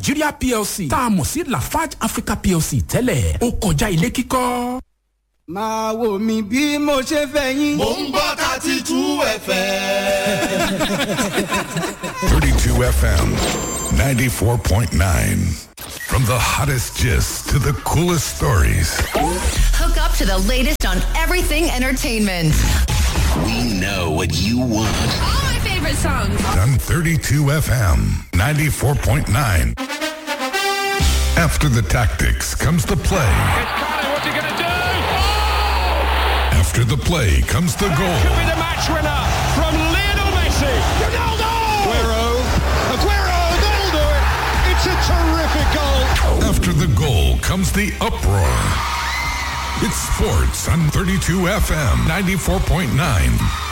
Nigeria PLC tá a mọ̀ sí Lafarge Africa PLC tẹ́lẹ̀ ó kọjá ilé kíkọ́. máa wò mí bí mo ṣe fẹ́ yín. Mo ń gbọ́ 32 FM. 32 FM, 94.9. From the hottest gist to the coolest stories. Hook up to the latest on everything entertainment. We know what you want. All my favorite songs. On 32 FM, 94.9. After the tactics comes the play. What's he going to do? After the play comes the goal. Could be the match winner from Lionel Messi. Ronaldo! Aguero, that'll do it. It's a terrific goal. After the goal comes the uproar. It's sports on 32 FM 94.9.